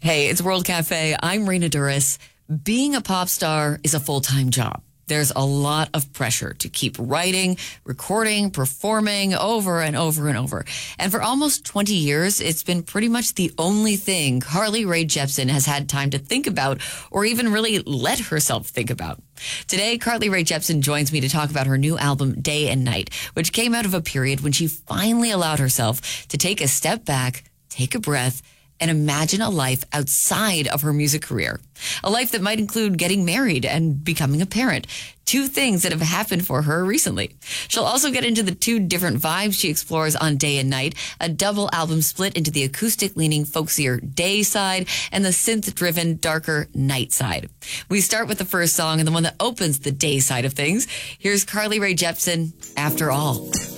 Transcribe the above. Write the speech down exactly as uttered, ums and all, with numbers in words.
Hey, it's World Cafe. I'm Raina Duras. Being a pop star is a full-time job. There's a lot of pressure to keep writing, recording, performing over and over and over. And for almost twenty years, it's been pretty much the only thing Carly Rae Jepsen has had time to think about or even really let herself think about. Today, Carly Rae Jepsen joins me to talk about her new album, Day and Night, which came out of a period when she finally allowed herself to take a step back, take a breath, and imagine a life outside of her music career. A life that might include getting married and becoming a parent. Two things that have happened for her recently. She'll also get into the two different vibes she explores on Day and Night, a double album split into the acoustic-leaning, folksier day side and the synth-driven, darker night side. We start with the first song and the one that opens the day side of things. Here's Carly Rae Jepsen, After All.